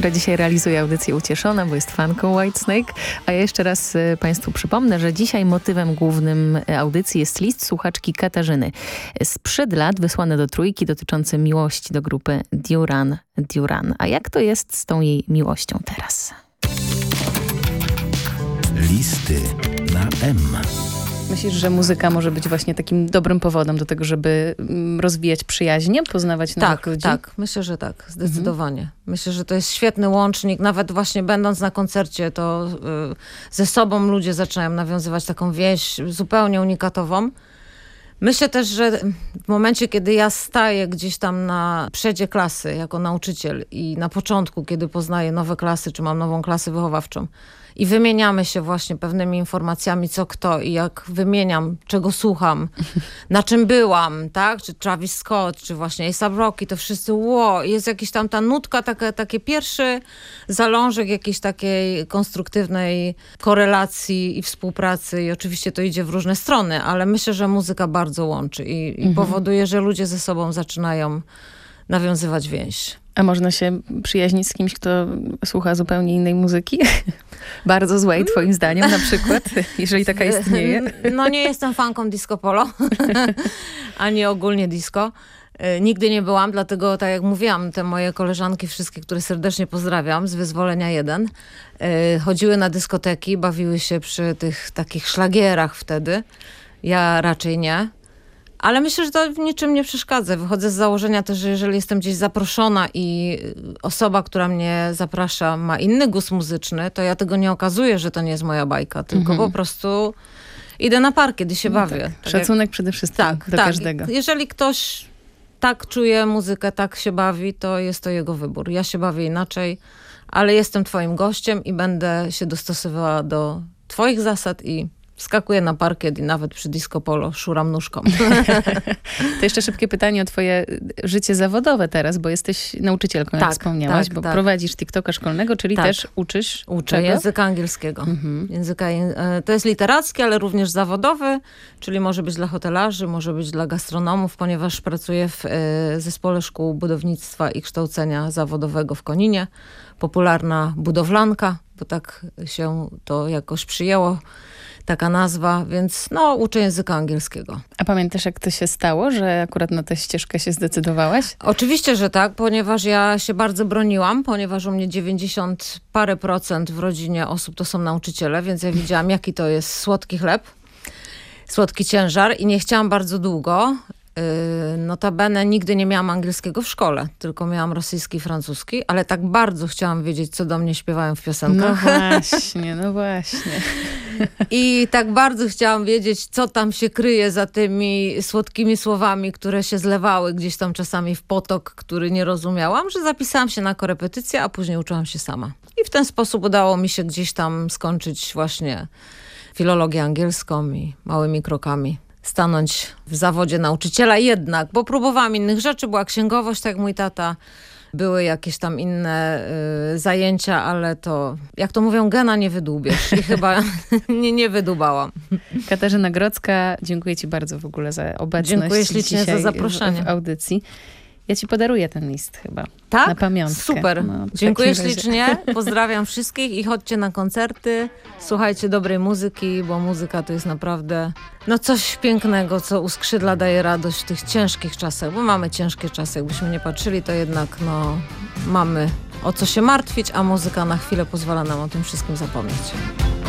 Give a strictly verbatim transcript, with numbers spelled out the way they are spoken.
która dzisiaj realizuje audycję Ucieszona, bo jest fanką Whitesnake. A ja jeszcze raz y, Państwu przypomnę, że dzisiaj motywem głównym audycji jest list słuchaczki Katarzyny sprzed lat wysłany do Trójki dotyczący miłości do grupy Duran Duran. A jak to jest z tą jej miłością teraz? Listy na M. Myślisz, że muzyka może być właśnie takim dobrym powodem do tego, żeby rozwijać przyjaźnie, poznawać nowych tak, ludzi? Tak, myślę, że tak, zdecydowanie. Mhm. Myślę, że to jest świetny łącznik. Nawet właśnie będąc na koncercie, to y, ze sobą ludzie zaczynają nawiązywać taką więź zupełnie unikatową. Myślę też, że w momencie, kiedy ja staję gdzieś tam na przedzie klasy jako nauczyciel i na początku, kiedy poznaję nowe klasy, czy mam nową klasę wychowawczą i wymieniamy się właśnie pewnymi informacjami, co kto i jak wymieniam, czego słucham, na czym byłam, tak? Czy Travis Scott, czy właśnie A$ap Rocky, to wszyscy, ło, jest jakaś tam ta nutka, taka, taki pierwszy zalążek jakiejś takiej konstruktywnej korelacji i współpracy i oczywiście to idzie w różne strony, ale myślę, że muzyka bardzo łączy i, i mhm. powoduje, że ludzie ze sobą zaczynają nawiązywać więź. A można się przyjaźnić z kimś, kto słucha zupełnie innej muzyki? Bardzo złej, twoim zdaniem na przykład, jeżeli taka istnieje? No nie jestem fanką disco polo, ani ogólnie disco. Nigdy nie byłam, dlatego tak jak mówiłam, te moje koleżanki wszystkie, które serdecznie pozdrawiam z Wyzwolenia jeden, chodziły na dyskoteki, bawiły się przy tych takich szlagierach wtedy. Ja raczej nie. Ale myślę, że to w niczym nie przeszkadza. Wychodzę z założenia też, że jeżeli jestem gdzieś zaproszona i osoba, która mnie zaprasza, ma inny gust muzyczny, to ja tego nie okazuję, że to nie jest moja bajka, tylko mhm. po prostu idę na parkiet i się no bawię. Tak. Tak Szacunek jak... przede wszystkim tak, do tak. każdego. Jeżeli ktoś tak czuje muzykę, tak się bawi, to jest to jego wybór. Ja się bawię inaczej, ale jestem twoim gościem i będę się dostosowała do twoich zasad i wskakuję na parkiet i nawet przy disco polo szuram nóżką. To jeszcze szybkie pytanie o twoje życie zawodowe teraz, bo jesteś nauczycielką, jak tak, wspomniałaś, tak, bo tak. prowadzisz TikToka szkolnego, czyli tak. też uczysz Uczę czego? języka angielskiego. Mhm. Języka, to jest literacki, ale również zawodowy, czyli może być dla hotelarzy, może być dla gastronomów, ponieważ pracuję w zespole szkół budownictwa i kształcenia zawodowego w Koninie. Popularna budowlanka, bo tak się to jakoś przyjęło. Taka nazwa, więc no uczę języka angielskiego. A pamiętasz, jak to się stało, że akurat na tę ścieżkę się zdecydowałaś? Oczywiście, że tak, ponieważ ja się bardzo broniłam, ponieważ u mnie dziewięćdziesiąt parę procent w rodzinie osób to są nauczyciele, więc ja widziałam, jaki to jest słodki chleb, słodki ciężar i nie chciałam bardzo długo. Notabene nigdy nie miałam angielskiego w szkole, tylko miałam rosyjski i francuski, ale tak bardzo chciałam wiedzieć, co do mnie śpiewają w piosenkach. No właśnie, no właśnie. I tak bardzo chciałam wiedzieć, co tam się kryje za tymi słodkimi słowami, które się zlewały gdzieś tam czasami w potok, który nie rozumiałam, że zapisałam się na korepetycję, a później uczyłam się sama. I w ten sposób udało mi się gdzieś tam skończyć właśnie filologię angielską i małymi krokami stanąć w zawodzie nauczyciela jednak, bo próbowałam innych rzeczy, była księgowość, tak jak mój tata, były jakieś tam inne y, zajęcia, ale to, jak to mówią, gena nie wydłubiesz i chyba nie, nie wydłubałam. Katarzyna Grodzka, dziękuję ci bardzo w ogóle za obecność. Dziękuję ślicznie za zaproszenie. W, w audycji. Ja ci podaruję ten list chyba. Tak? Na pamiątkę. Super. No, dziękuję ślicznie. Pozdrawiam wszystkich i chodźcie na koncerty. Słuchajcie dobrej muzyki, bo muzyka to jest naprawdę no coś pięknego, co uskrzydla, daje radość w tych ciężkich czasach, bo mamy ciężkie czasy. Jakbyśmy nie patrzyli, to jednak no, mamy o co się martwić, a muzyka na chwilę pozwala nam o tym wszystkim zapomnieć.